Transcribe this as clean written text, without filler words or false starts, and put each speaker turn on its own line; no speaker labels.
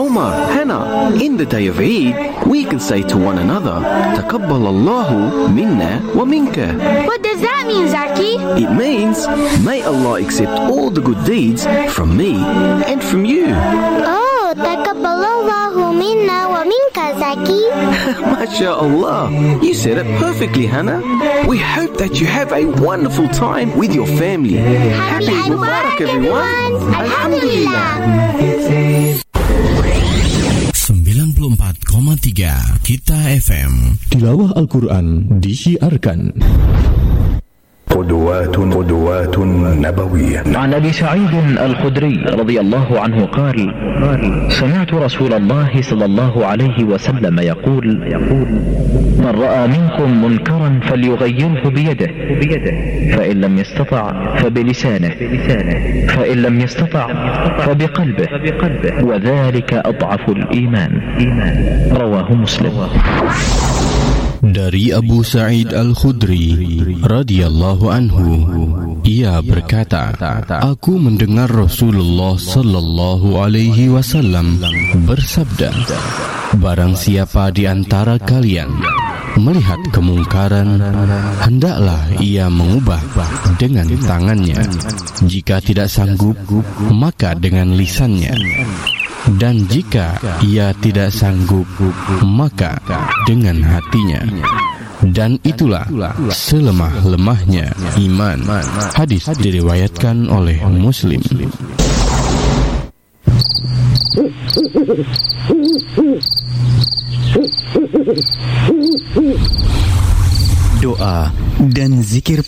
Omar, Hannah, in the day of Eid, we can say to one another, Taqabbalallahu minna wa minka.
What does that mean, Zaki?
It means, may Allah accept all the good deeds from me and from you.
Oh, Taqabbalallahu minna wa minka, Zaki.
MashaAllah, you said it perfectly, Hannah. We hope that you have a wonderful time with your family.
Happy Eid Mubarak, everyone. Alhamdulillah.
94,3 Kita FM.
Tilawah Al-Quran disiarkan.
قدوات نبوية.
عن أبي سعيد الخدري رضي الله عنه قال سمعت رسول الله صلى الله عليه وسلم يقول من رأى منكم منكرا فليغيره بيده فإن لم يستطع فبلسانه فإن لم يستطع فبقلبه وذلك أضعف الإيمان. رواه مسلم.
Dari Abu Sa'id Al-Khudri radhiyallahu anhu, ia berkata, aku mendengar Rasulullah sallallahu alaihi wasallam bersabda, barang siapa di antara kalian melihat kemungkaran, hendaklah ia mengubah dengan tangannya. Jika tidak sanggup, maka dengan lisannya. Dan jika ia tidak sanggup, maka dengan hatinya. Dan itulah selemah-lemahnya iman. Hadis diriwayatkan oleh Muslim.
Doa dan zikir